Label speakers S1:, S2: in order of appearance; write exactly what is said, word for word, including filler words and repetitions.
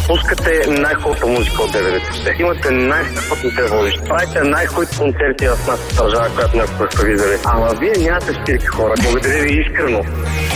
S1: Пускате най-хубавата музика от деветдесетте. Имате най-страхотните водещи. Правите най-хубавите концерти в нашата държава, която не сте виждали. Ама вие нямате стирки хора. Благодаря ви искрено.